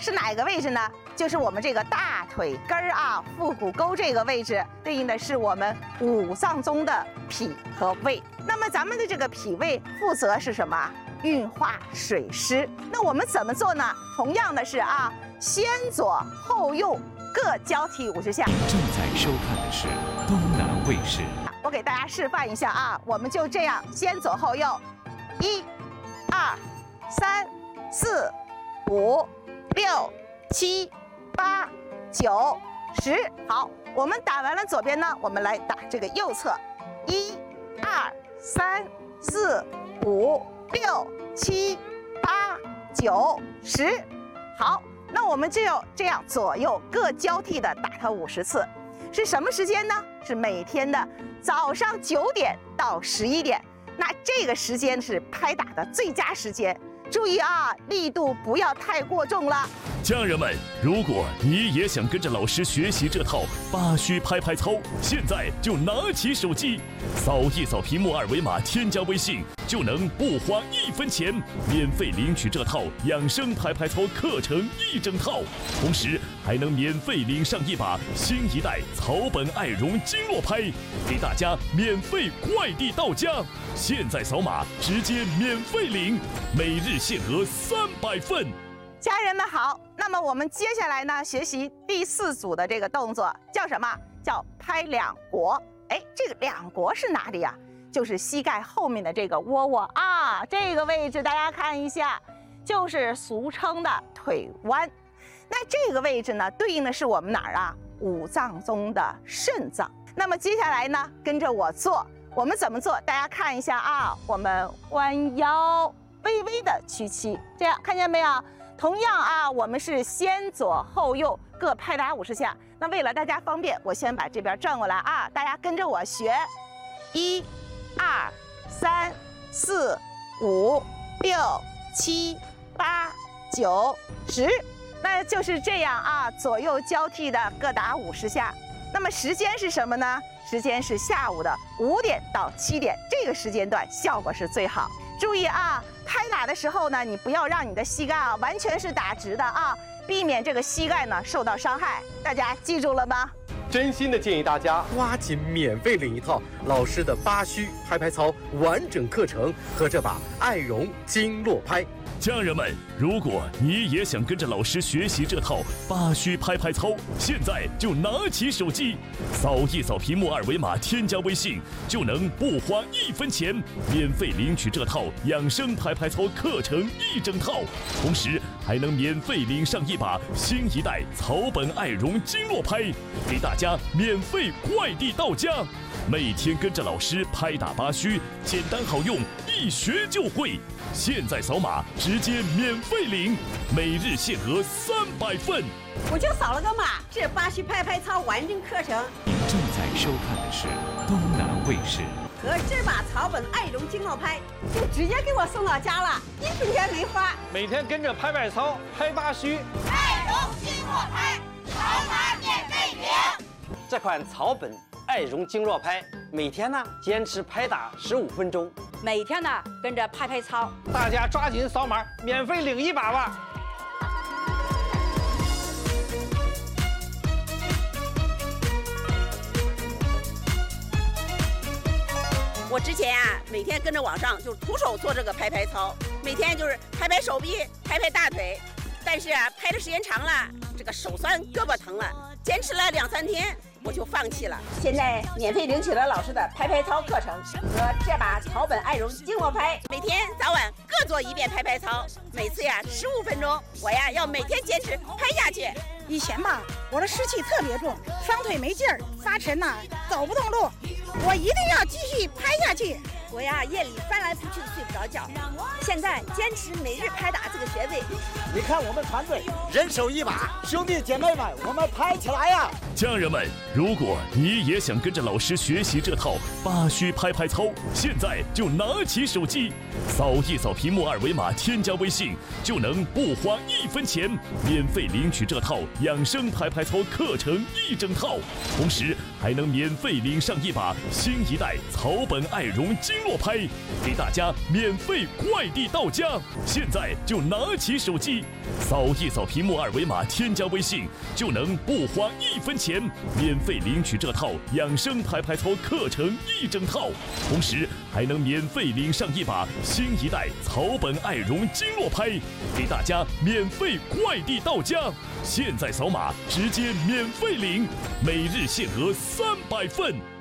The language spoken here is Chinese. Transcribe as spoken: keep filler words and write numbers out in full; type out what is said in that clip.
是哪个位置呢？就是我们这个大腿根儿啊，腹股沟这个位置，对应的是我们五脏中的脾和胃。那么咱们的这个脾胃负责是什么？运化水湿。那我们怎么做呢？同样的是啊，先左后右各交替五十下。 正在收看的是东南卫视。 我给大家示范一下啊，我们就这样先左后右，一、二、三、四、五、六、七、八、九、十。好，我们打完了左边呢，我们来打这个右侧，一、二、三、四、五、六、七、八、九、十。好，那我们就要这样左右各交替的打它五十次。是什么时间呢？是每天的早上九点到十一点。那这个时间是拍打的最佳时间。注意啊，力度不要太过重了。 家人们，如果你也想跟着老师学习这套八虚拍拍操，现在就拿起手机，扫一扫屏幕二维码，添加微信，就能不花一分钱免费领取这套养生拍拍操课程一整套，同时还能免费领上一把新一代草本爱绒经络拍，给大家免费快递到家。现在扫码直接免费领，每日限额三百份。 家人们好，那么我们接下来呢，学习第四组的这个动作叫什么？叫拍两国。哎，这个两国是哪里呀？就是膝盖后面的这个窝窝啊，这个位置大家看一下，就是俗称的腿弯。那这个位置呢，对应的是我们哪儿啊？五脏中的肾脏。那么接下来呢，跟着我做，我们怎么做？大家看一下啊，我们弯腰，微微的屈膝，这样看见没有？同样啊，我们是先左后右各拍打五十下。那为了大家方便，我先把这边转过来啊，大家跟着我学，一、二、三、四、五、六、七、八、九、十，那就是这样啊，左右交替的各打五十下。那么时间是什么呢？时间是下午的五点到七点，这个时间段效果是最好。注意啊，拍打的时候呢，你不要让你的膝盖啊完全是打直的啊，避免这个膝盖呢受到伤害。大家记住了吗？ 真心的建议大家抓紧免费领一套老师的八虚拍拍操完整课程和这把爱绒经络拍。 家人们，如果你也想跟着老师学习这套八虚拍拍操，现在就拿起手机，扫一扫屏幕二维码，添加微信，就能不花一分钱免费领取这套养生拍拍操课程一整套，同时还能免费领上一把新一代草本爱绒经络拍，给大家免费快递到家。每天跟着老师拍打八虚，简单好用，一学就会。现在扫码直接免费领，每日限额三百份。 我就扫了个码，这八虚拍拍操完整课程。 您正在收看的是东南卫视。 和这把草本爱绒经络拍就直接给我送到家了，一分钱没花。 每天跟着拍拍操，拍八虚， 爱绒经络拍，扫码免费领。 这款草本爱绒经络拍，每天呢坚持拍打十五分钟， 每天呢跟着拍拍操， 大家抓紧扫码，免费领一把吧。 我之前啊，每天跟着网上就徒手做这个拍拍操，每天就是拍拍手臂，拍拍大腿，但是啊，拍的时间长了，这个手酸，胳膊疼了，坚持了两三天，我就放弃了。现在免费领取了老师的拍拍操课程和这把草本爱绒经络拍，每天早晚各做一遍拍拍操，每次呀十五分钟，我呀要每天坚持拍下去。 以前吧，我的湿气特别重，双腿没劲儿，发沉呐、啊，走不动路。我一定要继续拍下去。 我呀夜里翻来覆去的睡不着觉，现在坚持每日拍打这个穴位。 你看我们团队人手一把，兄弟姐妹们，我们拍起来呀！ 家人们，如果你也想跟着老师学习这套八虚拍拍操，现在就拿起手机，扫一扫屏幕二维码，添加微信，就能不花一分钱免费领取这套养生拍拍操课程一整套，同时还能免费领上一把新一代草本爱绒经络拍，给大家免费快递到家。现在就拿起手机，扫一扫屏幕二维码，添加微信，就能不花一分钱，免费领取这套养生拍拍操课程一整套，同时还能免费领上一把新一代草本爱绒经络拍，给大家免费快递到家。现在扫码直接免费领，每日限额三百份。